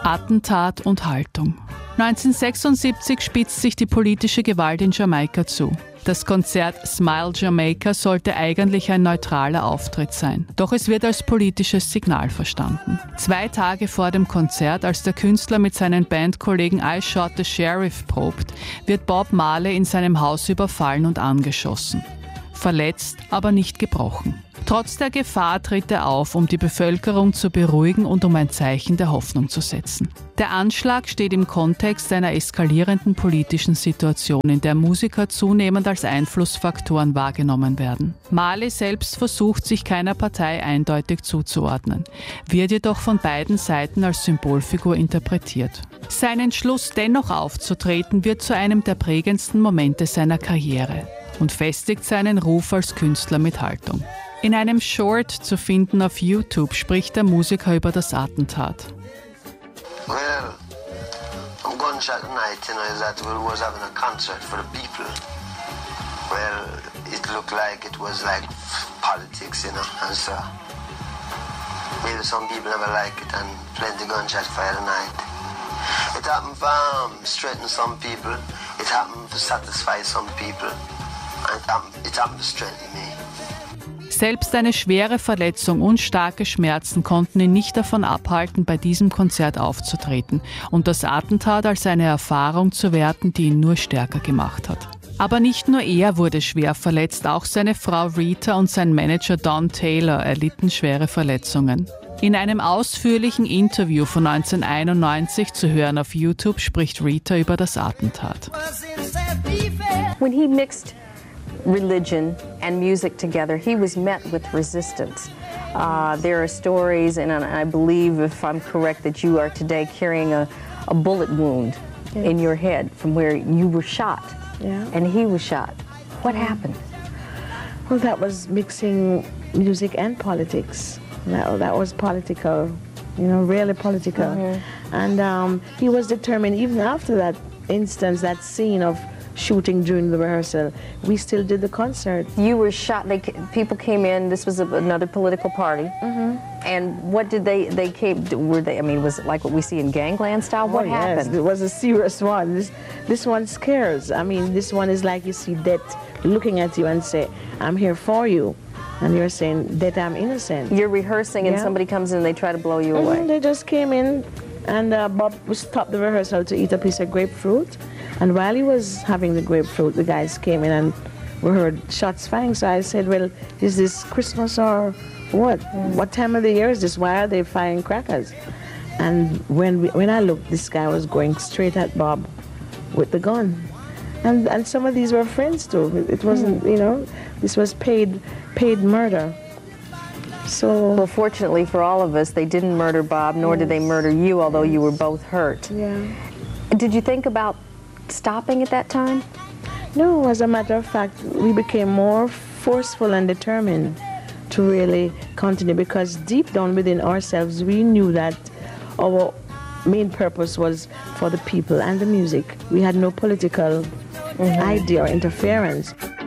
Attentat und Haltung. 1976 spitzt sich die politische Gewalt in Jamaika zu. Das Konzert Smile Jamaica sollte eigentlich ein neutraler Auftritt sein. Doch es wird als politisches Signal verstanden. 2 Tage vor dem Konzert, als der Künstler mit seinen Bandkollegen I Shot the Sheriff probt, wird Bob Marley in seinem Haus überfallen und angeschossen. Verletzt, aber nicht gebrochen. Trotz der Gefahr tritt er auf, um die Bevölkerung zu beruhigen und um ein Zeichen der Hoffnung zu setzen. Der Anschlag steht im Kontext einer eskalierenden politischen Situation, in der Musiker zunehmend als Einflussfaktoren wahrgenommen werden. Marley selbst versucht, sich keiner Partei eindeutig zuzuordnen, wird jedoch von beiden Seiten als Symbolfigur interpretiert. Sein Entschluss, dennoch aufzutreten, wird zu einem der prägendsten Momente seiner Karriere und festigt seinen Ruf als Künstler mit Haltung. In einem Short zu finden auf YouTube spricht der Musiker über das Attentat. Well, gunshot night, that we was having a concert for the people. Well, it looked like it was like politics, and so maybe some people never like it and plenty gunshot fire tonight. It happened for strengthen some people, it happened to satisfy some people, and it happened to strengthen me. Selbst eine schwere Verletzung und starke Schmerzen konnten ihn nicht davon abhalten, bei diesem Konzert aufzutreten und das Attentat als eine Erfahrung zu werten, die ihn nur stärker gemacht hat. Aber nicht nur er wurde schwer verletzt, auch seine Frau Rita und sein Manager Don Taylor erlitten schwere Verletzungen. In einem ausführlichen Interview von 1991 zu hören auf YouTube spricht Rita über das Attentat. When he mixed religion and music together, he was met with resistance. There are stories, and I believe, if I'm correct, that you are today carrying a bullet wound in your head from where you were shot, and he was shot. What happened? Well, that was mixing music and politics. That was political, really political. And he was determined, even after that instance, that scene of shooting during the rehearsal, we still did the concert. You were shot. People came in. This was another political party. And what did they came? Were they? I mean, was it like what we see in Gangland style? What happened? Yes, it was a serious one. This one scares. I mean, this one is like you see death looking at you and say, "I'm here for you," and you're saying that I'm innocent. You're rehearsing, and somebody comes in and they try to blow you away. They just came in, and Bob stopped the rehearsal to eat a piece of grapefruit. And while he was having the grapefruit, the guys came in and we heard shots firing. So I said, well, is this Christmas or what? What time of the year is this? Why are they firing crackers? And when I looked, this guy was going straight at Bob with the gun. And some of these were friends too. It wasn't, this was paid murder. So, well, fortunately for all of us, they didn't murder Bob, nor did they murder you, although you were both hurt. Yeah. Did you think about stopping at that time? No, as a matter of fact, we became more forceful and determined to really continue, because deep down within ourselves, we knew that our main purpose was for the people and the music. We had no political idea or interference.